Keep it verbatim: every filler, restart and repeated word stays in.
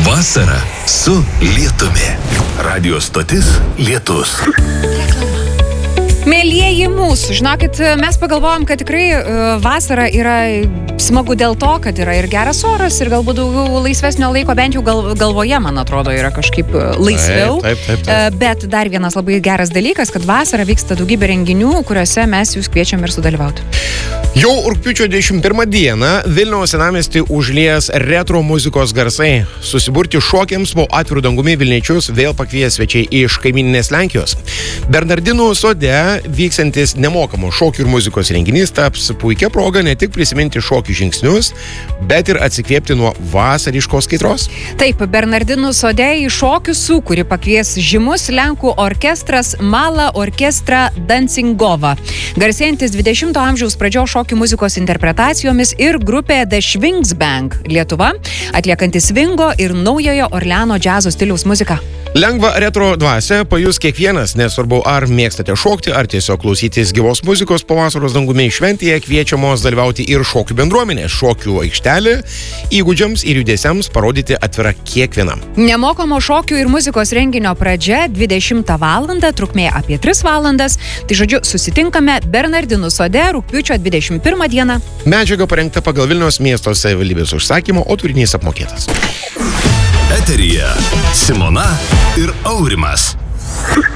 Vasara su lietumi. Radio stotis Lietus. Mėlieji mūsų, žinokit, mes pagalvojom, kad tikrai vasara yra smagu dėl to, kad yra ir geras oras, ir galbūt daugiau laisvesnio laiko, bent jau gal, galvoje, man atrodo, yra kažkaip laisviau. Taip, taip, taip, taip. Bet dar vienas labai geras dalykas, kad vasarą vyksta daugybė renginių, kuriuose mes jūs kviečiam ir sudalyvauti. Jau rugpjūčio dvidešimt pirmą dieną Vilniaus senamiestį užlies retro muzikos garsai. Susiburti šokiams po atvirų dangumi Vilniečius vėl pakvies svečiai iš kaimyninės Lenkijos. Bernardinų sode vyksantis nemokamo šokių ir muzikos renginys taps puikia proga ne tik prisiminti šokių žingsnius, bet ir atsikvėpti nuo vasariškos kaitros. Taip, Bernardinų sode į šokių sūkurį pakvies žymus Lenkų orkestras Mala Orkestra Dancingova. Garsėjantis dvidešimto amžiaus pradžios šokių muzikos interpretacijomis ir grupė The Swings Band Lietuva, atliekanti svingo ir naujojo Orleano džiazo stiliaus muziką. Lengva retro dvasią pajus kiekvienas, nesvarbu ar mėgstate šokti, ar tiesiog klausytis gyvos muzikos po vasaros dangumi šventėje, kviečiamos dalyvauti ir šokių bendruomenė, šokių aikštelė, įgūdžiams ir judesiams parodyti atvira kiekvienam. Nemokamo šokių ir muzikos renginio pradžia dvidešimtą valandą, trukmė apie tris valandas. Tai žodžiu, susitinkame Bernardinų sode rugpjūčio dvidešimt pirmą dieną. Medžiaga parengta pagal Vilniaus miesto savivaldybės užsakymą, o turinys apmokėtas. Eteryje Simona ir Aurimas.